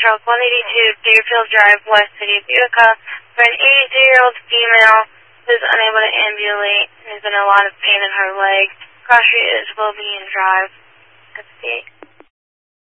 truck 182 Deerfield Drive, West City of Utica, for an 83-year-old female who is unable to ambulate and is in a lot of pain in her leg. Cross Street is Willoughby Drive. That's the